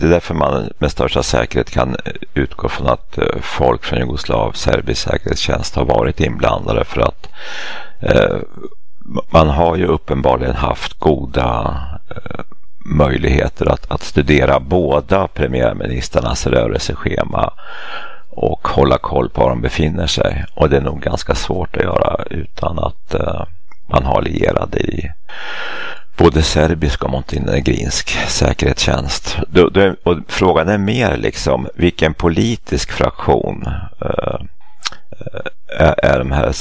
det är därför man med största säkerhet kan utgå från att folk från serbisk säkerhetstjänst har varit inblandade, för att man har ju uppenbarligen haft goda möjligheter att studera båda premiärministrarnas rörelseschema och hålla koll på var de befinner sig. Och det är nog ganska svårt att göra utan att man har lierade i både serbisk och montenegrinsk säkerhetstjänst. Och frågan är mer liksom vilken politisk fraktion är de här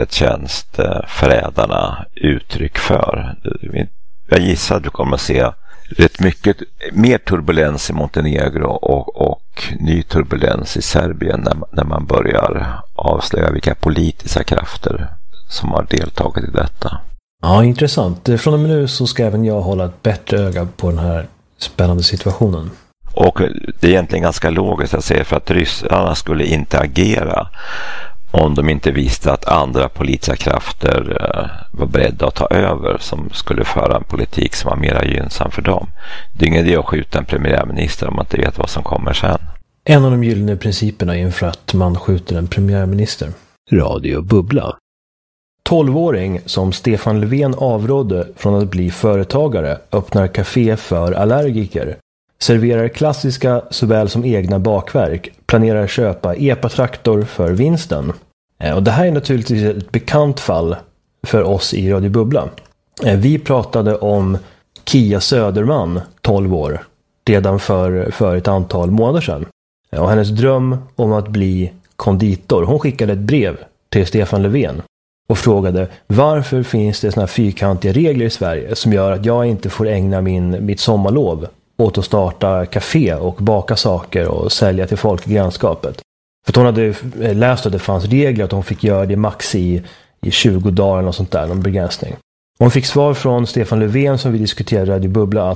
säkerhetstjänstförrädarna uttryck för. Jag gissar att du kommer att se rätt mycket mer turbulens i Montenegro och ny turbulens i Serbien när man börjar avslöja vilka politiska krafter som har deltagit i detta. Ja, intressant. Från och med nu så ska även jag hålla ett bättre öga på den här spännande situationen. Och det är egentligen ganska logiskt att säga, för att ryssarna skulle inte agera om de inte visste att andra politiska krafter var beredda att ta över, som skulle föra en politik som var mer gynnsam för dem. Det är ingen idé att skjuta en premiärminister om man inte vet vad som kommer sen. En av de gyllene principerna inför att man skjuter en premiärminister. Radio Bubbla. 12-åring som Stefan Löfven avrådde från att bli företagare öppnar café för allergiker. Serverar klassiska såväl som egna bakverk. Planerar köpa EPA-traktor för vinsten. Och det här är naturligtvis ett bekant fall för oss i Radio Bubbla. Vi pratade om Kia Söderman, 12 år, redan för ett antal månader sedan. Och hennes dröm om att bli konditor. Hon skickade ett brev till Stefan Löfven och frågade varför finns det såna här fyrkantiga regler i Sverige som gör att jag inte får ägna mitt sommarlov åt att starta café och baka saker och sälja till folk i grannskapet. För att hon hade läst att det fanns regler att hon fick göra det max i 20 dagar eller något sånt där, någon begränsning. Och hon fick svar från Stefan Löfven, som vi diskuterade i Bubbla,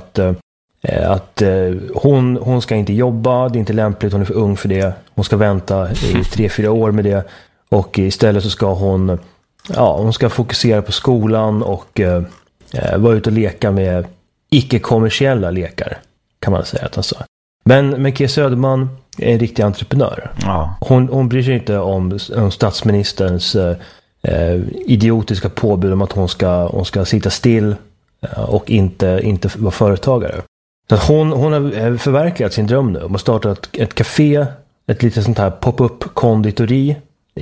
att hon ska inte jobba, det är inte lämpligt, hon är för ung för det. Hon ska vänta i 3-4 år med det, och istället så ska hon ska fokusera på skolan och vara ute och leka med icke-kommersiella lekar, kan man säga att han sa. Men Kia Söderman är en riktig entreprenör. Ja. Hon bryr sig inte om statsministerns idiotiska påbud om att hon ska sitta still och inte vara företagare. Så att hon har förverkligat sin dröm nu. Hon har startat ett café, ett litet sånt här pop-up konditori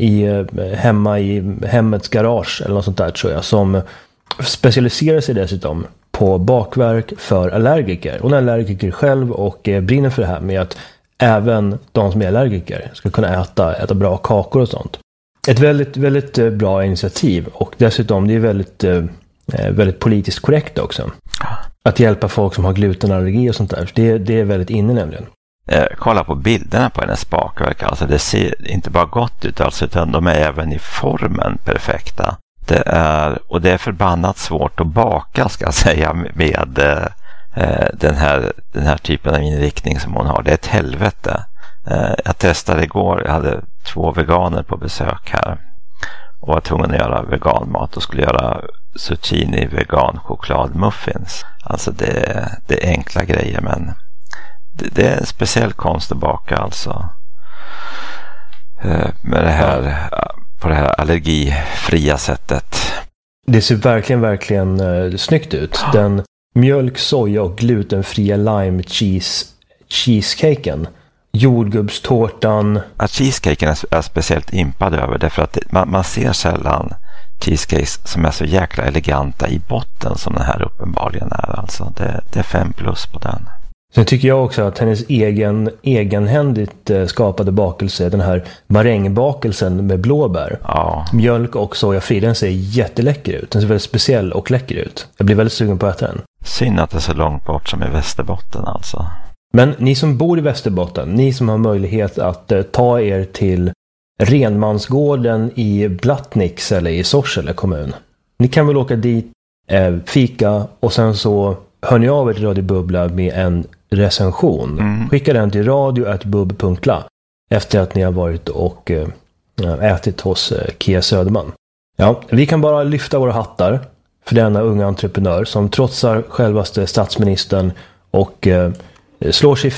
hemma i hemmets garage eller något sånt där, tror jag, som specialiserar sig dessutom på bakverk för allergiker. Hon är allergiker själv och brinner för det här med att även de som är allergiker ska kunna äta bra kakor och sånt. Ett väldigt, väldigt bra initiativ, och dessutom det är väldigt politiskt korrekt också. Att hjälpa folk som har glutenallergi och sånt där. Det är väldigt inne nämligen. Kolla på bilderna på hennes bakverk. Alltså det ser inte bara gott ut, alltså, utan de är även i formen perfekta. Det är förbannat svårt att baka, ska jag säga, med den här typen av inriktning som hon har. Det är ett helvete. Jag testade igår, jag hade 2 veganer på besök här och var tvungen att göra veganmat och skulle göra zucchini vegan chokladmuffins. Alltså det är enkla grejer, men det är en speciell konst att baka, alltså, med det här, på det här allergifria sättet. Det ser verkligen snyggt ut. Den mjölk, soja och glutenfria lime cheesecaken, jordgubbstårtan. Att cheesecaken är speciellt impad över, därför att man ser sällan cheesecakes som är så jäkla eleganta i botten som den här uppenbarligen är. Alltså det är 5+ på den. Sen tycker jag också att hennes egenhändigt skapade bakelse, den här marängbakelsen med blåbär, mjölk och sojafri, den ser jätteläcker ut. Den ser väldigt speciell och läcker ut. Jag blir väldigt sugen på att äta den. Synd att det är så långt bort som i Västerbotten, alltså. Men ni som bor i Västerbotten, ni som har möjlighet att ta er till Renmansgården i Blattnix eller i Sorsele kommun. Ni kan väl åka dit, fika, och sen så hör ni av er till Radio Bubbla med en recension. Skicka den till radio@bubb.la efter att ni har varit och ätit hos Kia Söderman. Ja, vi kan bara lyfta våra hattar för denna unga entreprenör som trotsar självaste statsministern och slår sig